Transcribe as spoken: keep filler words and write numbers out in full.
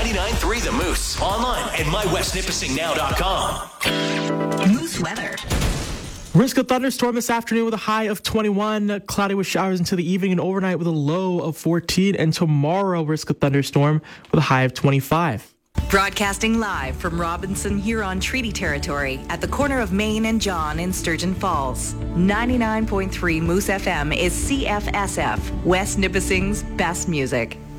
ninety-nine point three The Moose. Online at my west nipissing now dot com. Moose weather. Risk of thunderstorm this afternoon with a high of twenty-one. Cloudy with showers into the evening and overnight with a low of fourteen. And tomorrow, risk of thunderstorm with a high of twenty-five. Broadcasting live from Robinson Huron Treaty Territory at the corner of Main and John in Sturgeon Falls. ninety-nine point three Moose F M is C F S F, West Nipissing's best music.